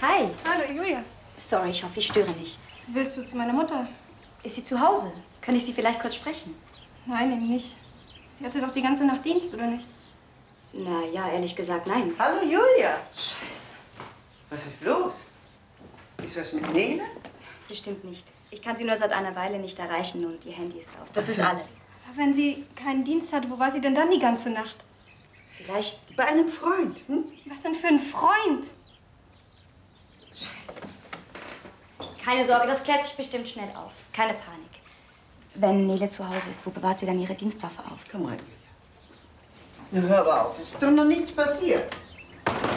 Hi. Hallo, Julia. Sorry, ich hoffe, ich störe nicht. Willst du zu meiner Mutter? Ist sie zu Hause? Kann ich sie vielleicht kurz sprechen? Nein, eben nicht. Sie hatte doch die ganze Nacht Dienst, oder nicht? Na ja, ehrlich gesagt, nein. Hallo, Julia. Scheiße. Was ist los? Ist was mit Nele? Bestimmt nicht. Ich kann sie nur seit einer Weile nicht erreichen und ihr Handy ist aus. Das ist alles. Aber wenn sie keinen Dienst hatte, wo war sie denn dann die ganze Nacht? Vielleicht Bei einem Freund, hm? Was denn für ein Freund? Scheiße. Keine Sorge, das klärt sich bestimmt schnell auf. Keine Panik. Wenn Nele zu Hause ist, wo bewahrt sie dann ihre Dienstwaffe auf? Komm rein, Julia. Na, hör aber auf, es ist doch noch nichts passiert.